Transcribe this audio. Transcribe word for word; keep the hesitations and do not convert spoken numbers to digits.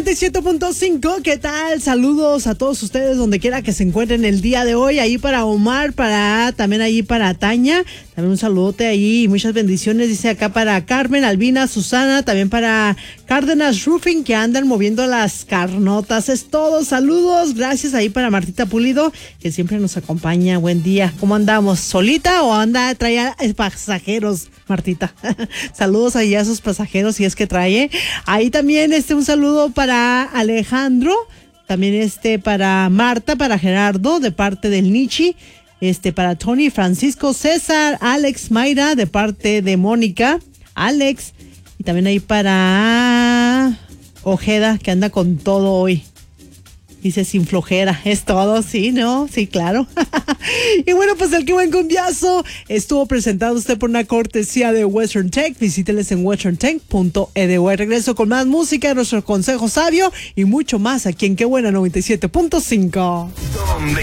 noventa y siete punto cinco, ¿qué tal? Saludos a todos ustedes donde quiera que se encuentren el día de hoy. Ahí para Omar, para también ahí para Tania. También un saludote ahí y muchas bendiciones. Dice acá para Carmen, Albina, Susana. También para Cárdenas Roofing, que andan moviendo las carnotas. Es todo. Saludos. Gracias ahí para Martita Pulido, que siempre nos acompaña. Buen día. ¿Cómo andamos? ¿Solita o anda, trae pasajeros, Martita? Saludos ahí a esos pasajeros si es que trae. Ahí también este un saludo para Alejandro. También este para Marta, para Gerardo, de parte del Nichi. Este para Tony, Francisco, César, Alex, Mayra, de parte de Mónica, Alex. Y también ahí para Ojeda, que anda con todo hoy. Dice sin flojera, es todo, sí, ¿no? Sí, claro. Y bueno, pues el que buen cumbiazo estuvo presentado usted por una cortesía de Western Tech. Visíteles en western tech punto e d u. Regreso con más música, nuestro consejo sabio y mucho más aquí en Qué Buena noventa y siete punto cinco. Donde